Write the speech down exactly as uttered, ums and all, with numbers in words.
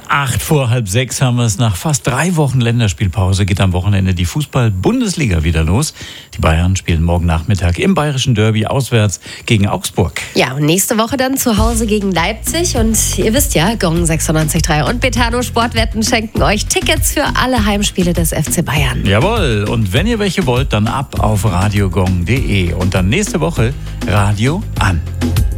Acht vor halb sechs haben wir es. Nach fast drei Wochen Länderspielpause geht am Wochenende die Fußball-Bundesliga wieder los. Die Bayern spielen morgen Nachmittag im Bayerischen Derby auswärts gegen Augsburg. Ja, und nächste Woche dann zu Hause gegen Leipzig. Und ihr wisst ja, Gong sechsundneunzig Komma drei und Betano Sportwetten schenken euch Tickets für alle Heimspiele des F C Bayern. Jawohl, und wenn ihr welche wollt, dann ab auf radiogong punkt de und dann nächste Woche Radio an.